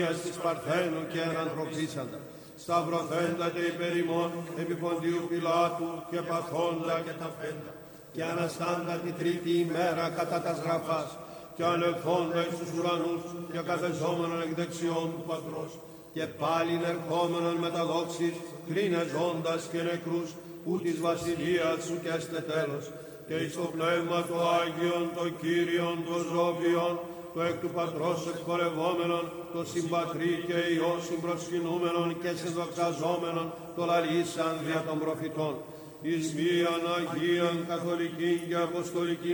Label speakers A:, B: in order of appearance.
A: κοινωνίας της Παρθένου και ενανθρωπίσαντα. Σταυρωθέντατε υπέρ ημών επί Ποντίου Πιλάτου και παθόντα και τα πέντα. Και αναστάντα τη τρίτη ημέρα κατά τας γραφάς, και ανελθόντα εις τους ουρανούς και καθεζόμενον εκ δεξιών του Πατρός, και πάλιν ερχόμενον με τα δόξης, κρίνε ζώντας και νεκρούς, ου της βασιλείας σου και έστε τέλος. Και εις το Πνεύμα το Άγιον, το Κύριον, το Ζώβιον, το εκ του Πατρός εκπορευόμενον, το συμπατρί και Υιό συμπροσκυνούμενον και συνδοξαζόμενον, το λαλήσαν δια των προφητών. Εις μίαν Αγίαν Καθολική και Αποστολική